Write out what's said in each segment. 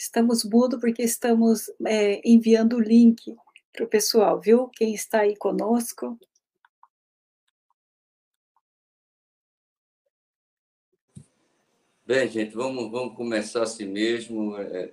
Estamos mudo porque estamos enviando o link para o pessoal, viu? Quem está aí conosco. Bem, gente, vamos começar assim mesmo.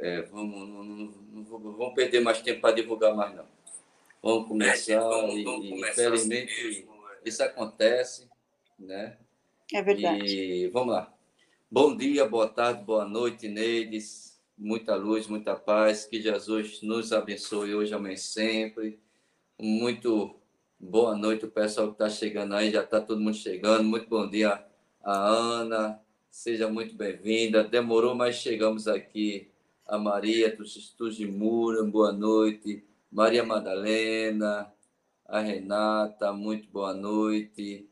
Vamos perder mais tempo para divulgar mais, não. Vamos começar infelizmente, assim isso acontece, né? É verdade. E vamos lá. Bom dia, boa tarde, boa noite, Neides. Muita luz, muita paz. Que Jesus nos abençoe hoje, amanhã, sempre. Muito boa noite, o pessoal que está chegando aí, já está todo mundo chegando. Muito bom dia a Ana, seja muito bem-vinda. Demorou, mas chegamos aqui. A Maria Tujimura, boa noite. Maria Madalena, a Renata, muito boa noite.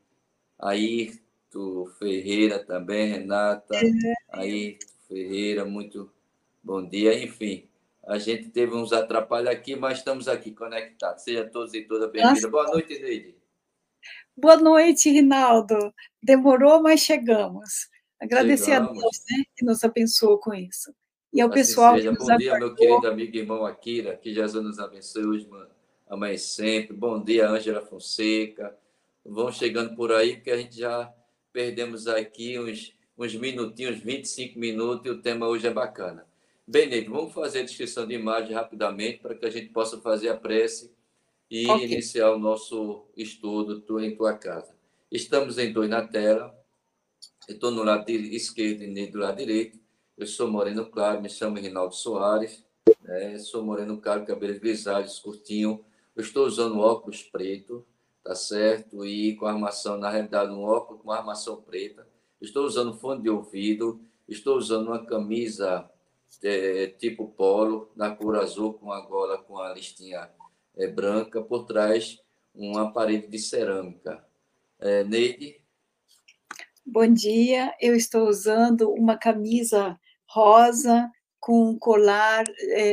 Ayrton Ferreira também, Renata. Ayrton Ferreira, muito bom dia. Enfim, a gente teve uns atrapalhos aqui, mas estamos aqui conectados. Sejam todos e todas bem-vindos. Boa noite, Neide. Boa noite, Rinaldo. Demorou, mas chegamos. Agradecer a Deus, né, que nos abençoou com isso. E ao assim pessoal seja. que nos Bom dia, aguardou. meu querido amigo e irmão Akira, que Jesus nos abençoe hoje, amanhã e sempre. Bom dia, Ângela Fonseca. Vão chegando por aí, porque a gente já perdemos aqui uns minutinhos, 25 minutos, e o tema hoje é bacana. Bem, Neide, vamos fazer a descrição de imagem rapidamente, para que a gente possa fazer a prece e iniciar o nosso estudo em tua casa. Estamos em dois na tela. Eu estou no lado esquerdo e Neide do lado direito. Eu sou moreno claro, me chamo Rinaldo Soares. Sou moreno claro, cabelos grisalhos, curtinho. Eu estou usando óculos preto, tá certo? E com armação, na realidade, um óculos com armação preta. Estou usando fone de ouvido. Estou usando uma camisa tipo polo, na cor azul, com a gola com a listinha branca. Por trás, uma parede de cerâmica. Neide? Bom dia, eu estou usando uma camisa rosa com um colar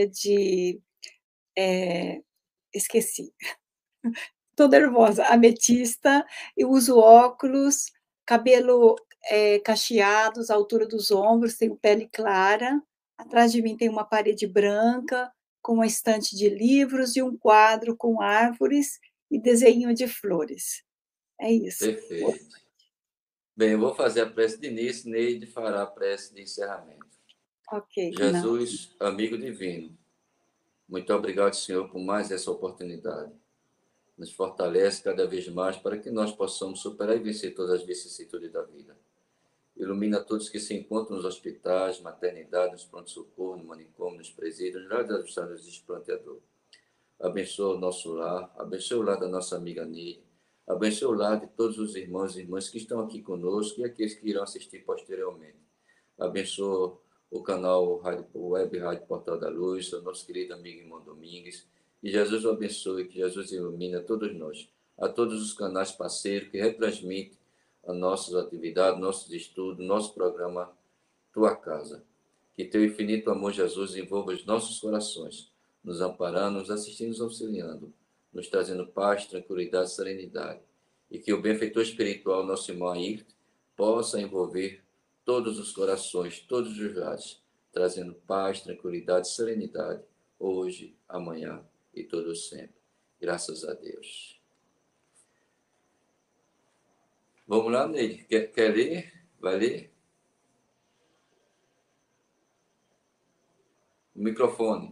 esqueci, estou nervosa, ametista, eu uso óculos, cabelo cacheados, à altura dos ombros, tenho pele clara, atrás de mim tem uma parede branca, com uma estante de livros e um quadro com árvores e desenho de flores. É isso. Perfeito. Bem, eu vou fazer a prece de início, Neide fará a prece de encerramento. Ok, Jesus, amigo divino, muito obrigado, Senhor, por mais essa oportunidade. Nos fortalece cada vez mais para que nós possamos superar e vencer todas as vicissitudes da vida. Ilumina todos que se encontram nos hospitais, maternidades, nos pronto-socorro, no manicômio, nos presídios, nos lares ajustados e esplanteador. Abençoa o nosso lar, abençoa o lar da nossa amiga Neide, abençoa o lar de todos os irmãos e irmãs que estão aqui conosco e aqueles que irão assistir posteriormente. Abençoa o canal Web Rádio Portal da Luz, o nosso querido amigo irmão Domingues. Que Jesus o abençoe, que Jesus ilumine a todos nós, a todos os canais parceiros que retransmitem as nossas atividades, nossos estudos, nosso programa Tua Casa. Que teu infinito amor, Jesus, envolva os nossos corações, nos amparando, nos assistindo, nos auxiliando, nos trazendo paz, tranquilidade, serenidade. E que o benfeitor espiritual, nosso irmão Ayrton, possa envolver todos os corações, todos os lares, trazendo paz, tranquilidade, serenidade, hoje, amanhã e todo sempre. Graças a Deus. Vamos lá, Neide. Quer ler? Vai ler? O microfone.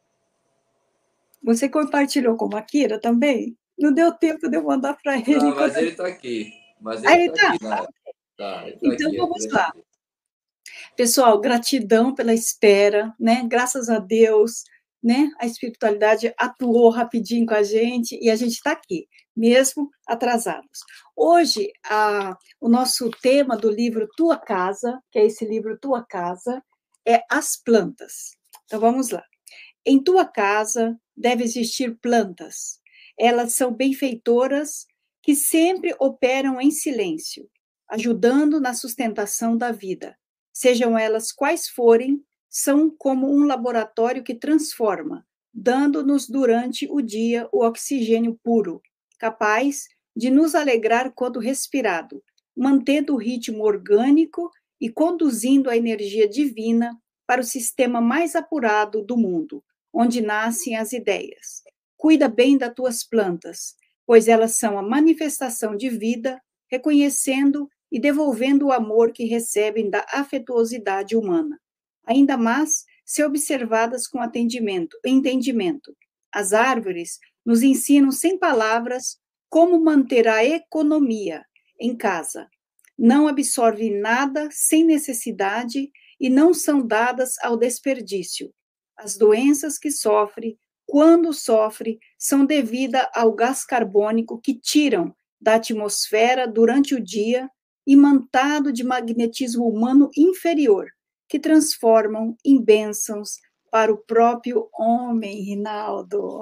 Você compartilhou com o Akira também? Não deu tempo de eu mandar para ele. Não, mas ele está aqui. Mas ele está aqui, né? Então, vamos lá. Pessoal, gratidão pela espera, né? Graças a Deus, né? A espiritualidade atuou rapidinho com a gente e a gente está aqui, mesmo atrasados. Hoje, o nosso tema do livro Tua Casa, que é esse livro Tua Casa, é as plantas. Então, vamos lá. Em tua casa deve existir plantas. Elas são benfeitoras que sempre operam em silêncio, ajudando na sustentação da vida. Sejam elas quais forem, são como um laboratório que transforma, dando-nos durante o dia o oxigênio puro, capaz de nos alegrar quando respirado, mantendo o ritmo orgânico e conduzindo a energia divina para o sistema mais apurado do mundo, onde nascem as ideias. Cuida bem das tuas plantas, pois elas são a manifestação de vida, reconhecendo e devolvendo o amor que recebem da afetuosidade humana. Ainda mais se observadas com entendimento. As árvores nos ensinam sem palavras como manter a economia em casa. Não absorvem nada sem necessidade e não são dadas ao desperdício. As doenças que sofre, quando sofre, são devidas ao gás carbônico que tiram da atmosfera durante o dia, imantado de magnetismo humano inferior, que transformam em bênçãos para o próprio homem, Rinaldo.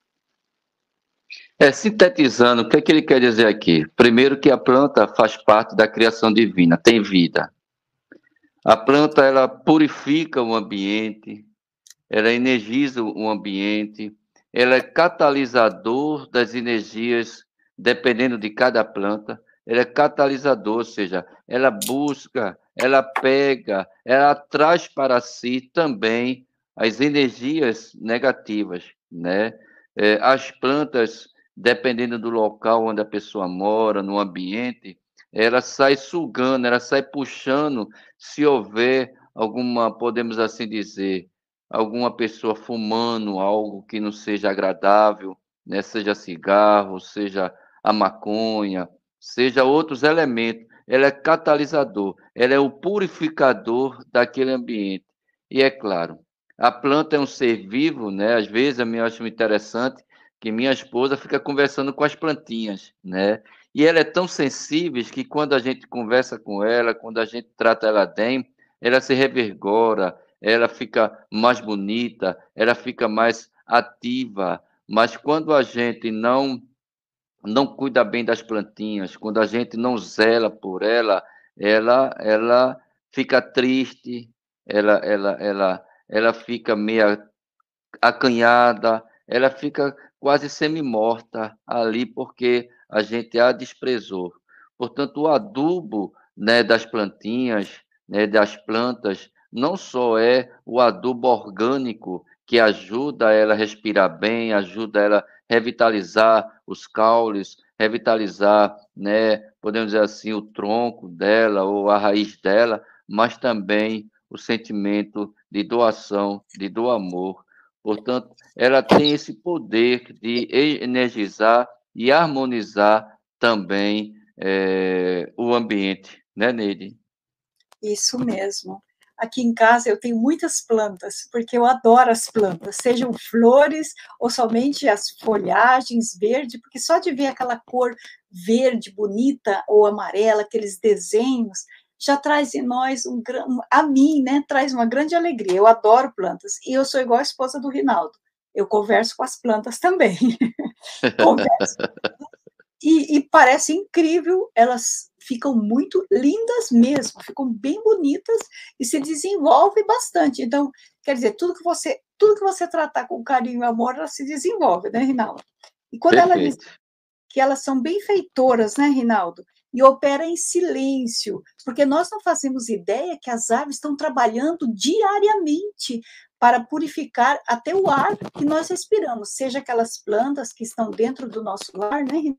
Sintetizando, o que é que ele quer dizer aqui? Primeiro que a planta faz parte da criação divina, tem vida. A planta, ela purifica o ambiente, ela energiza o ambiente, ela é catalisador das energias, dependendo de cada planta, ela é catalisador, ou seja, ela busca, ela pega, ela traz para si também as energias negativas, né? As plantas, dependendo do local onde a pessoa mora, no ambiente, ela sai sugando, ela sai puxando, se houver alguma, podemos assim dizer, alguma pessoa fumando algo que não seja agradável, né? Seja cigarro, seja a maconha, seja outros elementos. Ela é catalisador, ela é o purificador daquele ambiente. E é claro, a planta é um ser vivo, né? Às vezes eu me acho interessante que minha esposa fica conversando com as plantinhas, né? E ela é tão sensível que quando a gente conversa com ela, quando a gente trata ela bem, ela se revigora, ela fica mais bonita, ela fica mais ativa. Mas quando a gente não cuida bem das plantinhas, quando a gente não zela por ela, ela fica triste, ela fica meio acanhada, ela fica quase semi-morta ali porque a gente a desprezou. Portanto, o adubo, né, das plantinhas, né, das plantas, não só é o adubo orgânico que ajuda ela a respirar bem, ajuda ela a revitalizar os caules, revitalizar, né, podemos dizer assim, o tronco dela ou a raiz dela, mas também o sentimento de doação, do amor. Portanto, ela tem esse poder de energizar e harmonizar também o ambiente, né, Neide? Isso mesmo. Aqui em casa eu tenho muitas plantas, porque eu adoro as plantas, sejam flores ou somente as folhagens verde, porque só de ver aquela cor verde bonita ou amarela, aqueles desenhos, já traz em nós a mim, né, traz uma grande alegria. Eu adoro plantas e eu sou igual a esposa do Rinaldo. Eu converso com as plantas também. Converso e parece incrível, elas ficam muito lindas mesmo, ficam bem bonitas e se desenvolvem bastante. Então, quer dizer, tudo que você tratar com carinho e amor, ela se desenvolve, né, Rinaldo? E quando ela diz Perfeito. que elas são benfeitoras, né, Rinaldo? E opera em silêncio, porque nós não fazemos ideia que as aves estão trabalhando diariamente para purificar até o ar que nós respiramos, seja aquelas plantas que estão dentro do nosso lar, né, Rinaldo?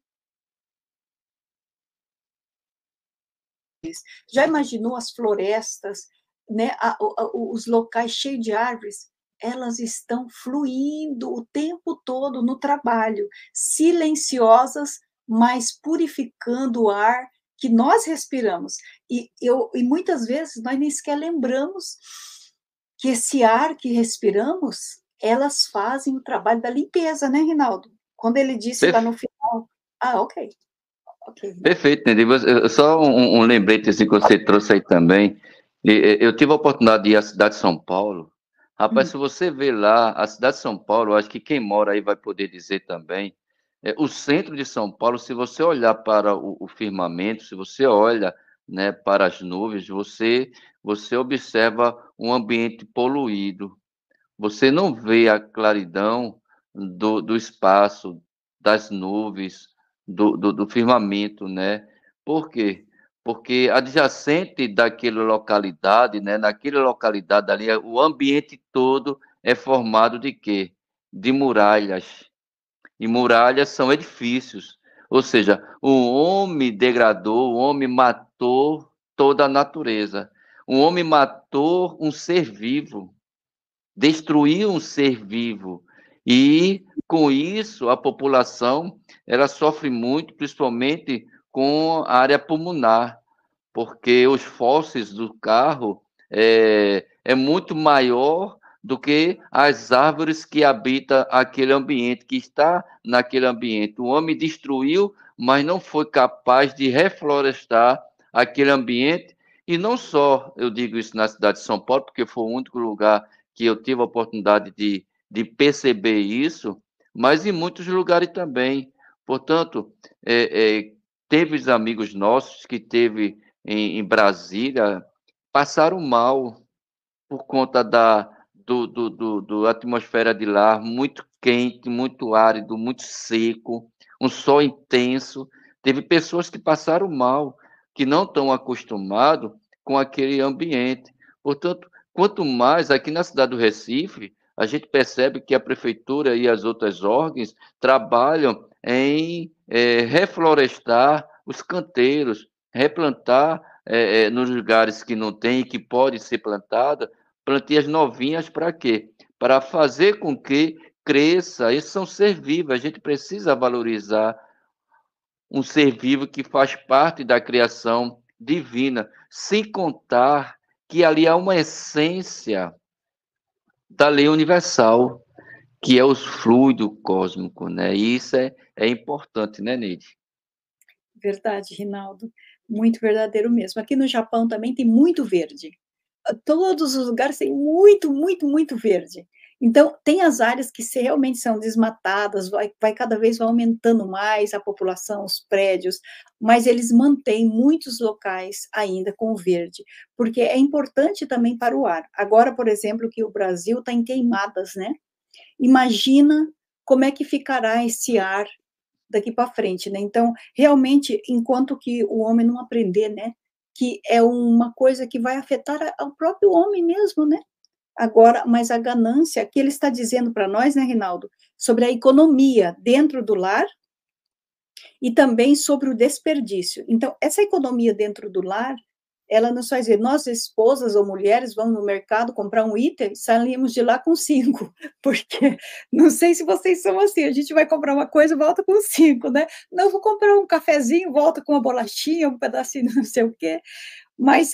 Já imaginou as florestas, né, os locais cheios de árvores? Elas estão fluindo o tempo todo no trabalho, silenciosas, mas purificando o ar que nós respiramos. E muitas vezes nós nem sequer lembramos que esse ar que respiramos, elas fazem o trabalho da limpeza, né, Rinaldo? Quando ele disse lá no final, ok, ok, Rinaldo. Perfeito, Neide. Só um lembrete assim, que você trouxe aí também. Eu tive a oportunidade de ir à cidade de São Paulo. Rapaz, Hum. se você ver lá, a cidade de São Paulo, acho que quem mora aí vai poder dizer também. O centro de São Paulo, se você olhar para o firmamento, se você olha, né, para as nuvens, você observa um ambiente poluído. Você não vê a claridão do espaço, das nuvens, do firmamento, né? Por quê? porque adjacente daquela localidade, né, naquela localidade ali, o ambiente todo é formado de quê? De muralhas. E muralhas são edifícios. Ou seja, o homem degradou, o homem matou toda a natureza. O homem matou um ser vivo, destruiu um ser vivo. E, com isso, a população ela sofre muito, principalmente com a área pulmonar, porque os fósseis do carro é muito maior do que as árvores que habitam aquele ambiente, que está naquele ambiente. O homem destruiu, mas não foi capaz de reflorestar aquele ambiente. E não só eu digo isso na cidade de São Paulo, porque foi o único lugar que eu tive a oportunidade de perceber isso, mas em muitos lugares também. Portanto, teve os amigos nossos que teve em Brasília passaram mal por conta do atmosfera de lá, muito quente, muito árido, muito seco, um sol intenso. Teve pessoas que passaram mal, que não estão acostumados com aquele ambiente. Portanto, quanto mais aqui na cidade do Recife, a gente percebe que a prefeitura e as outras órgãos trabalham em reflorestar os canteiros, replantar nos lugares que não tem, que pode ser plantada, plantias novinhas para quê? Para fazer com que cresça. Esses são seres vivos, a gente precisa valorizar um ser vivo que faz parte da criação divina, sem contar que ali há uma essência da lei universal, que é o fluido cósmico, né? E isso é importante, né, Neide? Verdade, Rinaldo, muito verdadeiro mesmo. Aqui no Japão também tem muito verde. Todos os lugares têm muito, muito, muito verde. Então, tem as áreas que realmente são desmatadas, vai cada vez vai aumentando mais a população, os prédios, mas eles mantêm muitos locais ainda com verde, porque é importante também para o ar. Agora, por exemplo, que o Brasil está em queimadas, né? Imagina como é que ficará esse ar daqui para frente, né? Então, realmente, enquanto que o homem não aprender, né, que é uma coisa que vai afetar ao próprio homem mesmo, né? Agora, mas a ganância que ele está dizendo para nós, né, Rinaldo, sobre a economia dentro do lar e também sobre o desperdício. Então, essa economia dentro do lar, ela nos faz ver, nós esposas ou mulheres vamos no mercado comprar um item, saímos de lá com 5, porque não sei se vocês são assim, a gente vai comprar uma coisa, volta com 5, né? Não, vou comprar um cafezinho, volta com uma bolachinha, um pedacinho, não sei o quê, mas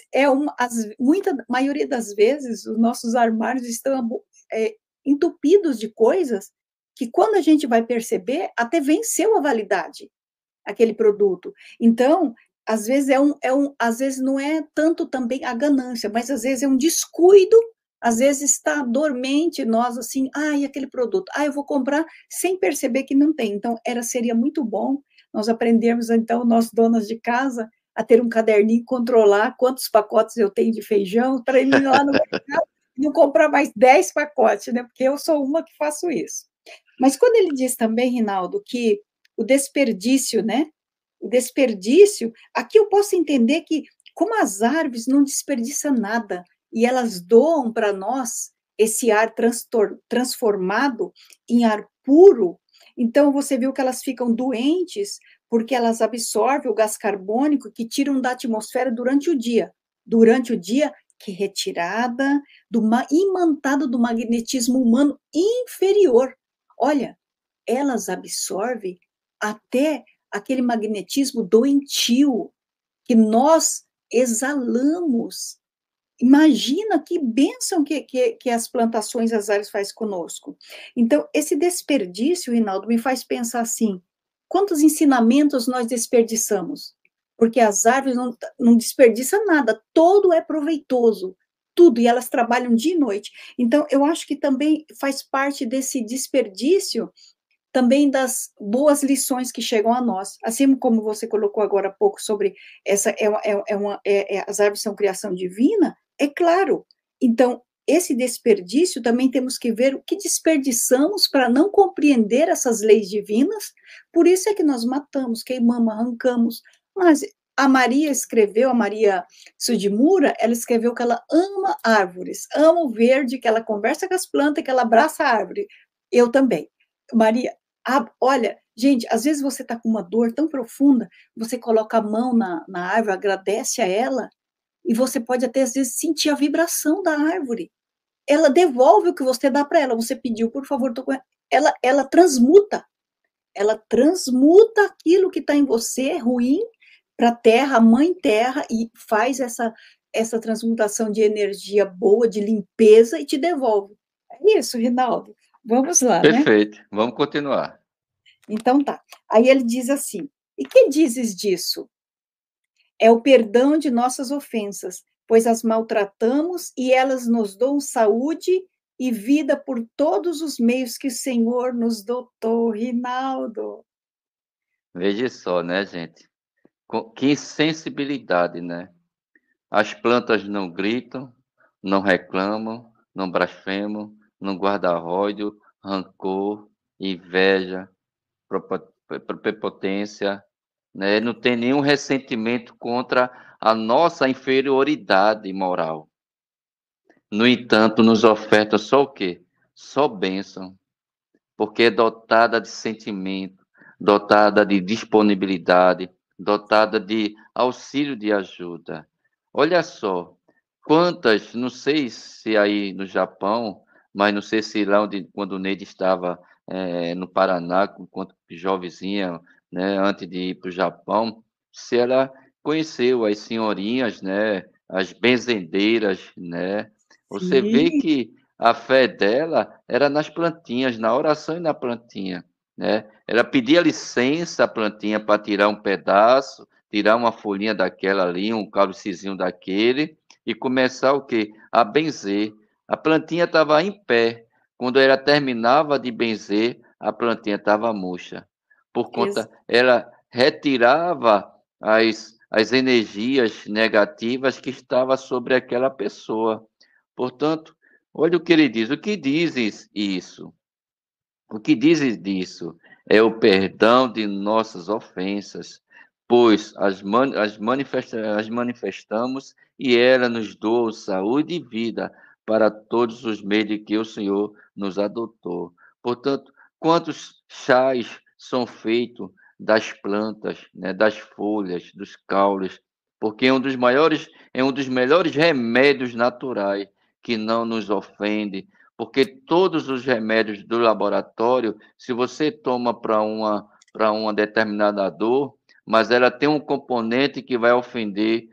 muita maioria das vezes os nossos armários estão entupidos de coisas que quando a gente vai perceber, até venceu a validade aquele produto. Então, às vezes às vezes não é tanto também a ganância, mas às vezes é um descuido, às vezes está dormente nós assim, ai, aquele produto, eu vou comprar sem perceber que não tem. Então, seria muito bom nós aprendermos então, nós donas de casa, a ter um caderninho, controlar quantos pacotes eu tenho de feijão, para ir lá no mercado e não comprar mais 10 pacotes, né? Porque eu sou uma que faço isso. Mas quando ele diz também, Rinaldo, que o desperdício, né? O desperdício, aqui eu posso entender que, como as árvores não desperdiçam nada e elas doam para nós esse ar transformado em ar puro, então você viu que elas ficam doentes porque elas absorvem o gás carbônico que tiram da atmosfera durante o dia. Durante o dia, que é retirada imantado do magnetismo humano inferior. Olha, elas absorvem até aquele magnetismo doentio que nós exalamos. Imagina que bênção que as plantações, as árvores faz conosco. Então, esse desperdício, Rinaldo, me faz pensar assim, quantos ensinamentos nós desperdiçamos? Porque as árvores não desperdiçam nada, todo é proveitoso, tudo, e elas trabalham dia e noite. Então, eu acho que também faz parte desse desperdício também das boas lições que chegam a nós. Assim como você colocou agora há pouco sobre as árvores são criação divina, é claro. Então, esse desperdício também temos que ver o que desperdiçamos para não compreender essas leis divinas, por isso é que nós matamos, queimamos, arrancamos, mas A Maria Sudimura, ela escreveu que ela ama árvores, ama o verde, que ela conversa com as plantas, que ela abraça a árvore. Eu também. Maria, olha, gente, às vezes você está com uma dor tão profunda, você coloca a mão na árvore, agradece a ela, e você pode até, às vezes, sentir a vibração da árvore. Ela devolve o que você dá para ela. Você pediu, por favor, ela transmuta. Ela transmuta aquilo que está em você, ruim, para a terra, a mãe terra, e faz essa transmutação de energia boa, de limpeza, e te devolve. É isso, Rinaldo. Vamos lá, né? Perfeito. Vamos continuar. Então tá. Aí ele diz assim: e que dizes disso? É o perdão de nossas ofensas, pois as maltratamos e elas nos dão saúde e vida por todos os meios que o Senhor nos dotou, Rinaldo. Veja só, né, gente? Que sensibilidade, né? As plantas não gritam, não reclamam, não blasfemam, não guardam ódio, rancor, inveja, prepotência, né? Não tem nenhum ressentimento contra a nossa inferioridade moral. No entanto, nos oferta só o quê? Só bênção, porque é dotada de sentimento, dotada de disponibilidade, dotada de auxílio de ajuda. Olha só, quantas, não sei se aí no Japão, mas não sei se lá onde, quando o Neide estava no Paraná, enquanto jovenzinha, né, antes de ir para o Japão, se ela conheceu as senhorinhas, né, as benzendeiras, né, você vê Sim, que a fé dela era nas plantinhas, na oração e na plantinha, né? Ela pedia licença à plantinha para tirar um pedaço, tirar uma folhinha daquela ali, um cálicezinho daquele, e começar o quê? A benzer. A plantinha estava em pé. Quando ela terminava de benzer, a plantinha estava murcha. Por conta, ela retirava as energias negativas que estavam sobre aquela pessoa. Portanto, olha o que ele diz. O que dizes isso? O que dizes disso? É o perdão de nossas ofensas, pois as manifestamos e ela nos doa saúde e vida para todos os meios de que o Senhor nos adotou. Portanto, quantos chás são feitos das plantas, né, das folhas, dos caules, porque é um dos melhores remédios naturais que não nos ofende, porque todos os remédios do laboratório, se você toma para uma determinada dor, mas ela tem um componente que vai ofender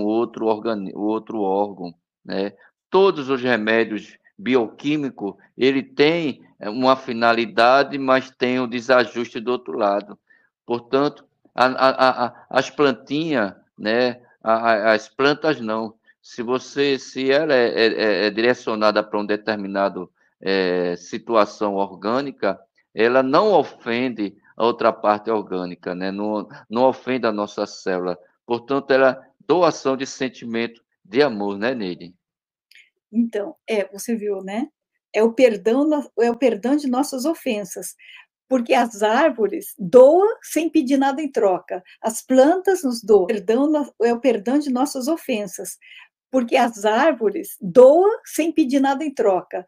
outro órgão, né? Todos os remédios bioquímicos, ele tem uma finalidade, mas tem um desajuste do outro lado. Portanto, as plantinhas, né? As plantas não, se ela é direcionada para um determinado situação orgânica, ela não ofende a outra parte orgânica, né? Não ofende a nossa célula. Portanto, ela é doação de sentimento de amor, né, Neide? então, você viu, né? É o perdão de nossas ofensas, porque as árvores doam sem pedir nada em troca, as plantas nos doam. É o perdão de nossas ofensas, porque as árvores doam sem pedir nada em troca,